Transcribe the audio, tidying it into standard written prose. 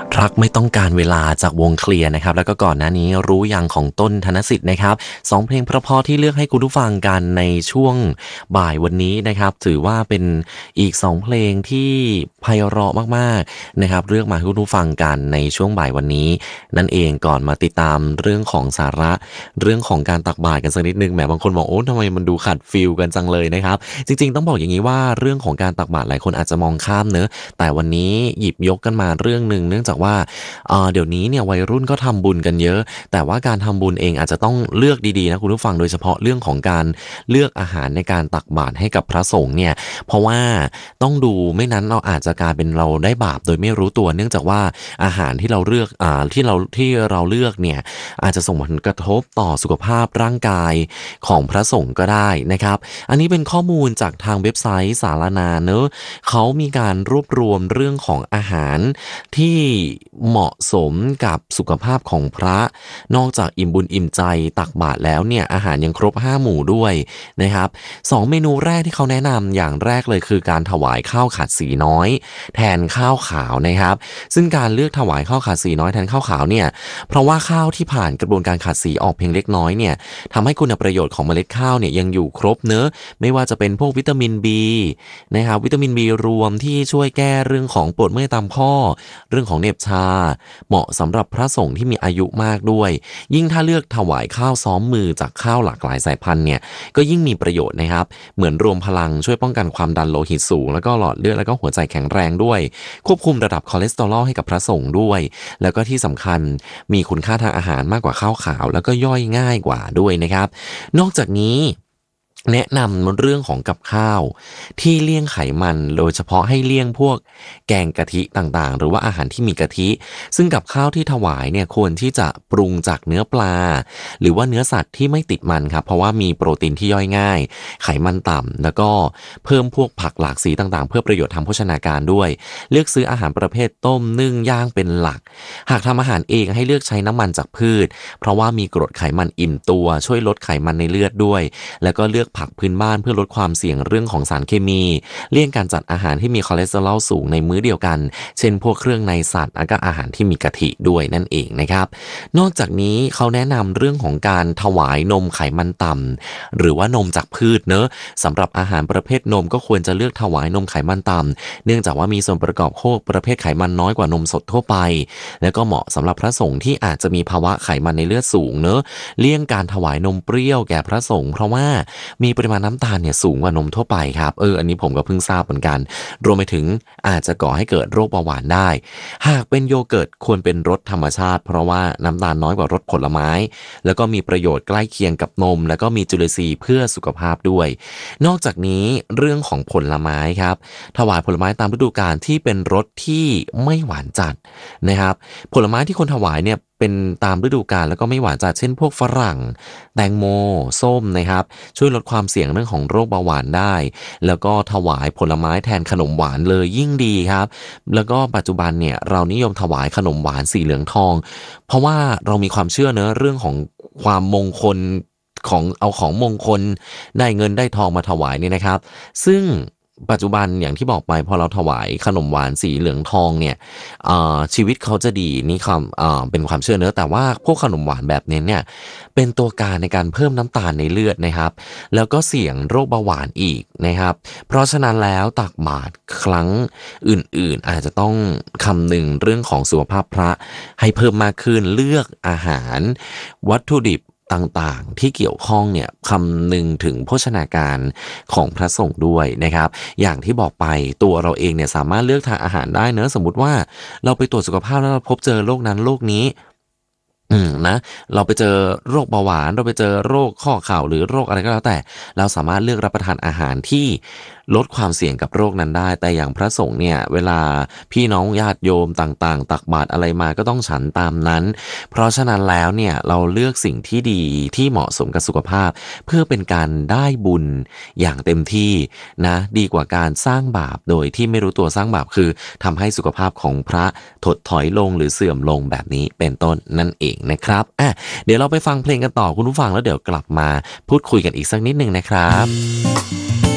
รักไม่ต้องการเวลาจากวงเคลียร์นะครับแล้วก็ก่อนหน้านี้รู้ยังของต้นธนสิทธิ์นะครับ2เพลงเพราะๆที่เลือกให้คุณผู้ฟังกันในช่วงบ่ายวันนี้นะครับถือว่าเป็นอีก2เพลงที่ไพเราะมากๆนะครับเลือกมาให้คุณผู้ฟังกันในช่วงบ่ายวันนี้นั่นเองก่อนมาติดตามเรื่องของสาระเรื่องของการตักบาตรกันสักนิดนึงแหมบางคนบอกโอ้ทำไมมันดูขัดฟีลกันจังเลยนะครับจริงๆต้องบอกอย่างนี้ว่าเรื่องของการตักบาตรหลายคนอาจจะมองข้ามเนอะแต่วันนี้หยิบยกกันมาเรื่องนึงเนื่องจากว่าเดี๋ยวนี้เนี่ยวัยรุ่นก็ทำบุญกันเยอะแต่ว่าการทำบุญเองอาจจะต้องเลือกดีๆนะคุณผู้ฟังโดยเฉพาะเรื่องของการเลือกอาหารในการตักบาตรให้กับพระสงฆ์เนี่ยเพราะว่าต้องดูไม่นั้นเราอาจจะกลายเป็นเราได้บาปโดยไม่รู้ตัวเนื่องจากว่าอาหารที่เราเลือกที่เราเลือกเนี่ยอาจจะส่งผลกระทบต่อสุขภาพร่างกายของพระสงฆ์ก็ได้นะครับอันนี้เป็นข้อมูลจากทางเว็บไซต์สารนาเนอะเขามีการรวบรวมเรื่องของอาหารที่เหมาะสมกับสุขภาพของพระนอกจากอิ่มบุญอิ่มใจตักบาตรแล้วเนี่ยอาหารยังครบ5หมู่ด้วยนะครับ2เมนูแรกที่เขาแนะนำอย่างแรกเลยคือการถวายข้าวขัดสีน้อยแทนข้าวขาวนะครับซึ่งการเลือกถวายข้าวขัดสีน้อยแทนข้าวขาวเนี่ยเพราะว่าข้าวที่ผ่านกระบวนการขัดสีออกเพียงเล็กน้อยเนี่ยทำให้คุณประโยชน์ของเมล็ดข้าวเนี่ยยังอยู่ครบเนอะไม่ว่าจะเป็นพวกวิตามิน B นะครับวิตามิน B รวมที่ช่วยแก้เรื่องของปวดเมื่อยตามข้อเรื่องของเหน็บชาเหมาะสำหรับพระสงฆ์ที่มีอายุมากด้วยยิ่งถ้าเลือกถวายข้าวซ้อมมือจากข้าวหลากหลายสายพันธุ์เนี่ยก็ยิ่งมีประโยชน์นะครับเหมือนรวมพลังช่วยป้องกันความดันโลหิตสูงแล้วก็หลอดเลือดแล้วก็หัวใจแข็งแรงด้วยควบคุมระดับคอเลสเตอรอลให้กับพระสงฆ์ด้วยแล้วก็ที่สำคัญมีคุณค่าทางอาหารมากกว่าข้าวขาวแล้วก็ย่อยง่ายกว่าด้วยนะครับนอกจากนี้แนะนำเรื่องของกับข้าวที่เลี่ยงไขมันโดยเฉพาะให้เลี่ยงพวกแกงกะทิต่างๆหรือว่าอาหารที่มีกะทิซึ่งกับข้าวที่ถวายเนี่ยควรที่จะปรุงจากเนื้อปลาหรือว่าเนื้อสัตว์ที่ไม่ติดมันครับเพราะว่ามีโปรตีนที่ย่อยง่ายไขมันต่ำแล้วก็เพิ่มพวกผักหลากสีต่างๆเพื่อประโยชน์ทางโภชนาการด้วยเลือกซื้ออาหารประเภทต้มนึ่งย่างเป็นหลักหากทำอาหารเองให้เลือกใช้น้ำมันจากพืชเพราะว่ามีกรดไขมันอิ่มตัวช่วยลดไขมันในเลือดด้วยแล้วก็เลือกผักพื้นบ้านเพื่อลดความเสี่ยงเรื่องของสารเคมีเลี่ยงการจัดอาหารที่มีคอเลสเตอรอลสูงในมื้อเดียวกันเช่นพวกเครื่องในสัตว์และก็อาหารที่มีกะทิด้วยนั่นเองนะครับนอกจากนี้เขาแนะนำเรื่องของการถวายนมไขมันต่ำหรือว่านมจากพืชเนอะสำหรับอาหารประเภทนมก็ควรจะเลือกถวายนมไขมันต่ำเนื่องจากว่ามีส่วนประกอบโภคประเภทไขมันน้อยกว่านมสดทั่วไปแล้วก็เหมาะสำหรับพระสงฆ์ที่อาจจะมีภาวะไขมันในเลือดสูงเนอะเลี่ยงการถวายนมเปรี้ยวแก่พระสงฆ์เพราะว่ามีปริมาณน้ำตาลเนี่ยสูงกว่านมทั่วไปครับอันนี้ผมก็เพิ่งทราบเหมือนกันรวมไปถึงอาจจะก่อให้เกิดโรคเบาหวานได้หากเป็นโยเกิร์ตควรเป็นรสธรรมชาติเพราะว่าน้ำตาลน้อยกว่ารสผลไม้แล้วก็มีประโยชน์ใกล้เคียงกับนมแล้วก็มีจุลินทรีย์เพื่อสุขภาพด้วยนอกจากนี้เรื่องของผลไม้ครับถวายผลไม้ตามฤดูกาลที่เป็นรสที่ไม่หวานจัดนะครับผลไม้ที่คนถวายเนี่ยเป็นตามฤดูกาลแล้วก็ไม่หวานจัดเช่นพวกฝรั่งแตงโมส้มนะครับช่วยลดความเสี่ยงเรื่องของโรคเบาหวานได้แล้วก็ถวายผลไม้แทนขนมหวานเลยยิ่งดีครับแล้วก็ปัจจุบันเนี่ยเรานิยมถวายขนมหวานสีเหลืองทองเพราะว่าเรามีความเชื่อเนอะเรื่องของความมงคลของเอาของมงคลได้เงินได้ทองมาถวายเนี่ยนะครับซึ่งปัจจุบันอย่างที่บอกไปพอเราถวายขนมหวานสีเหลืองทองเนี่ยชีวิตเขาจะดีนี่ความเป็นความเชื่อเนอะแต่ว่าพวกขนมหวานแบบนี้เนี่ยเป็นตัวการในการเพิ่มน้ำตาลในเลือดนะครับแล้วก็เสี่ยงโรคเบาหวานอีกนะครับเพราะฉะนั้นแล้วตักบาตรครั้งอื่นๆอาจจะต้องคำนึงเรื่องของสุขภาพพระให้เพิ่มมากขึ้นเลือกอาหารวัตถุดิบต่างๆที่เกี่ยวข้องเนี่ยคำนึงถึงโภชนาการของพระสงฆ์ด้วยนะครับอย่างที่บอกไปตัวเราเองเนี่ยสามารถเลือกทานอาหารได้เนอะสมมุติว่าเราไปตรวจสุขภาพแล้วเราพบเจอโรคนั้นโรคนี้นะเราไปเจอโรคเบาหวานเราไปเจอโรคข้อเข่าหรือโรคอะไรก็แล้วแต่เราสามารถเลือกรับประทานอาหารที่ลดความเสี่ยงกับโรคนั้นได้แต่อย่างพระสงฆ์เนี่ยเวลาพี่น้องญาติโยมต่างๆตักบาตรอะไรมาก็ต้องฉันตามนั้นเพราะฉะนั้นแล้วเนี่ยเราเลือกสิ่งที่ดีที่เหมาะสมกับสุขภาพเพื่อเป็นการได้บุญอย่างเต็มที่นะดีกว่าการสร้างบาปโดยที่ไม่รู้ตัวสร้างบาปคือทำให้สุขภาพของพระถดถอยลงหรือเสื่อมลงแบบนี้เป็นต้นนั่นเองนะครับเดี๋ยวเราไปฟังเพลงกันต่อคุณผู้ฟังแล้วเดี๋ยวกลับมาพูดคุยกันอีกสักนิดนึงนะครับ